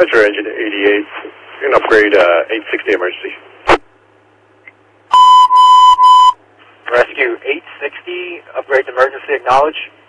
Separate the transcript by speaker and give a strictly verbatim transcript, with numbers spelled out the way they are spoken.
Speaker 1: Roger, engine eighty-eight. You're going to upgrade uh, eight sixty emergency.
Speaker 2: Rescue eight sixty, upgrade to emergency, acknowledge.